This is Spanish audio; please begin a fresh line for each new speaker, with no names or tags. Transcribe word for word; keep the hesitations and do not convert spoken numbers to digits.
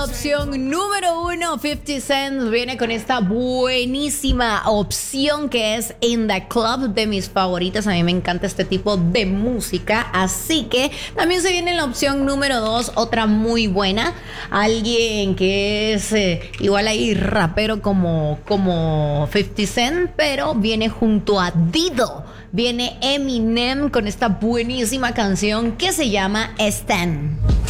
Opción número uno, fifty Cent viene con esta buenísima opción que es In The Club, de mis favoritas. A mí me encanta este tipo de música, así que también se viene en la opción número dos, otra muy buena. Alguien que es eh, igual ahí rapero como, como fifty Cent, pero viene junto a Dido. Viene Eminem con esta buenísima canción que se llama Stan.